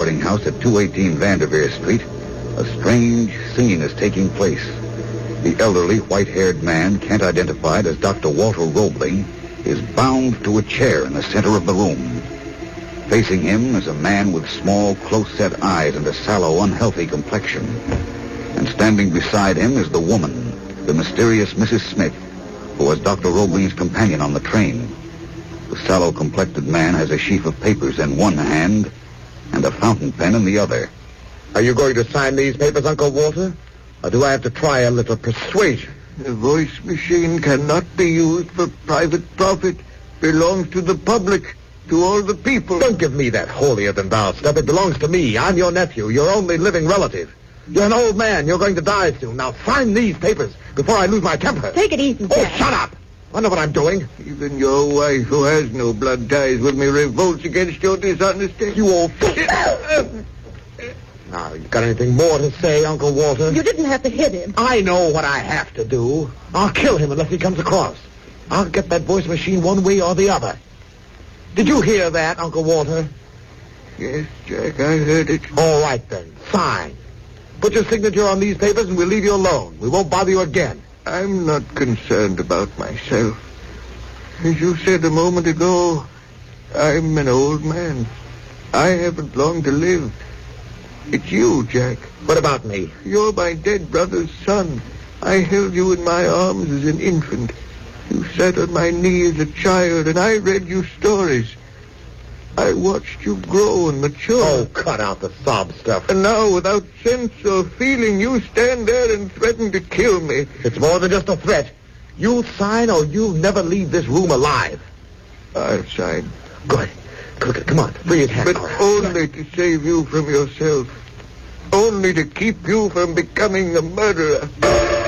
boarding house at 218 Vanderveer Street, a strange scene is taking place. The elderly, white-haired man, Kent identified as Dr. Walter Roebling, is bound to a chair in the center of the room. Facing him is a man with small, close-set eyes and a sallow, unhealthy complexion. And standing beside him is the woman, the mysterious Mrs. Smith, who was Dr. Roebling's companion on the train. The sallow-complected man has a sheaf of papers in one hand and a fountain pen in the other. Are you going to sign these papers, Uncle Walter? Or do I have to try a little persuasion? The voice machine cannot be used for private profit. Belongs to the public, to all the people. Don't give me that holier-than-thou stuff. It belongs to me. I'm your nephew, your only living relative. You're an old man. You're going to die soon. Now sign these papers before I lose my temper. Take it easy, Jack. Oh, shut up! I know what I'm doing. Even your wife, who has no blood ties with me, revolts against your dishonesty. You old... Now, you got anything more to say, Uncle Walter? You didn't have to hit him. I know what I have to do. I'll kill him unless he comes across. I'll get that voice machine one way or the other. Did you hear that, Uncle Walter? Yes, Jack, I heard it. All right, then. Sign. Put your signature on these papers and we'll leave you alone. We won't bother you again. I'm not concerned about myself. As you said a moment ago, I'm an old man. I haven't long to live. It's you, Jack. What about me? You're my dead brother's son. I held you in my arms as an infant. You sat on my knee as a child, and I read you stories. I watched you grow and mature. Oh, cut out the sob stuff. And now, without sense or feeling, you stand there and threaten to kill me. It's more than just a threat. You'll sign or you'll never leave this room alive. I'll sign. Good. Come on, free his hand. But only to save you from yourself. Only to keep you from becoming a murderer.